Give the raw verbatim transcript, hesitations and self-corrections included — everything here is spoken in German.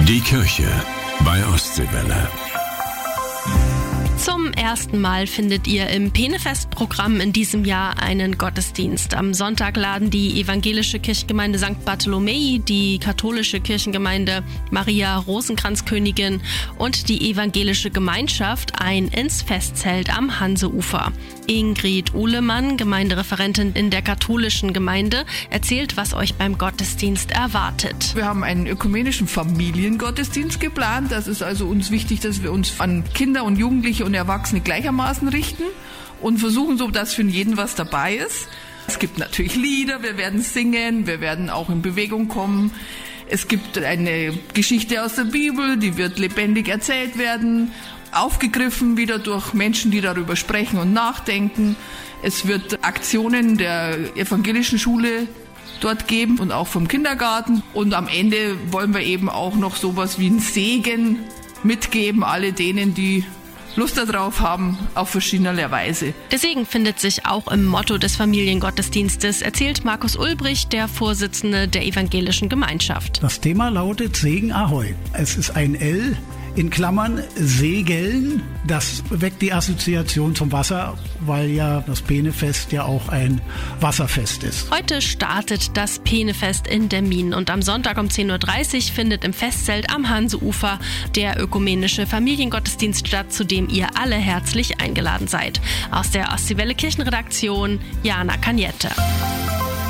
Die Kirche bei Ostseewelle. Zum ersten Mal findet ihr im Penefest-Programm in diesem Jahr einen Gottesdienst. Am Sonntag laden die evangelische Kirchengemeinde Sankt Bartholomäi, die katholische Kirchengemeinde Maria Rosenkranzkönigin und die evangelische Gemeinschaft ein ins Festzelt am Hanseufer. Ingrid Uhlemann, Gemeindereferentin in der katholischen Gemeinde, erzählt, was euch beim Gottesdienst erwartet. Wir haben einen ökumenischen Familiengottesdienst geplant. Das ist also uns wichtig, dass wir uns an Kinder und Jugendliche und Erwachsene gleichermaßen richten und versuchen so, dass für jeden was dabei ist. Es gibt natürlich Lieder, wir werden singen, wir werden auch in Bewegung kommen. Es gibt eine Geschichte aus der Bibel, die wird lebendig erzählt werden, aufgegriffen wieder durch Menschen, die darüber sprechen und nachdenken. Es wird Aktionen der evangelischen Schule dort geben und auch vom Kindergarten. Und am Ende wollen wir eben auch noch sowas wie einen Segen mitgeben, alle denen, die Lust darauf haben, auf verschiedenerlei Weise. Der Segen findet sich auch im Motto des Familiengottesdienstes, erzählt Markus Ulbrich, der Vorsitzende der evangelischen Gemeinschaft. Das Thema lautet Segen Ahoi. Es ist ein L in Klammern Segeln. Das weckt die Assoziation zum Wasser, weil ja das Penefest ja auch ein Wasserfest ist. Heute startet das Penefest in Demmin und am Sonntag um zehn Uhr dreißig findet im Festzelt am Hanseufer der ökumenische Familiengottesdienst statt, zu dem ihr alle herzlich eingeladen seid. Aus der Ostseewelle Kirchenredaktion, Jana Cagnette.